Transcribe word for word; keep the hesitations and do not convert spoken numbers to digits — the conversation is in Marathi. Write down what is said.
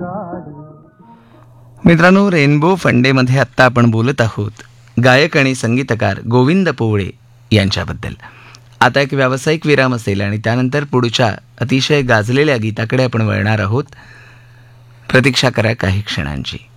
मित्रांनो, रेनबो फंडेमध्ये आत्ता आपण बोलत आहोत गायक आणि संगीतकार गोविंद पोवळे यांच्याबद्दल. आता एक व्यावसायिक विराम असेल आणि त्यानंतर पुढच्या अतिशय गाजलेल्या गीताकडे आपण वळणार आहोत. प्रतीक्षा करा काही क्षणांची.